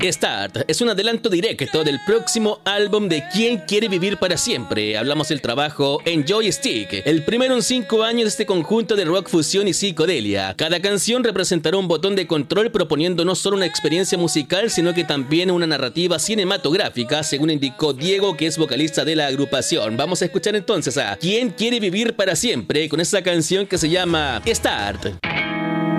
Start es un adelanto directo del próximo álbum de ¿Quién quiere vivir para siempre? Hablamos del trabajo Enjoy Stick, el primero en 5 años de este conjunto de rock, fusión y psicodelia. Cada canción representará un botón de control proponiendo no solo una experiencia musical, sino que también una narrativa cinematográfica, según indicó Diego, que es vocalista de la agrupación. Vamos a escuchar entonces a ¿Quién quiere vivir para siempre? Con esta canción que se llama Start.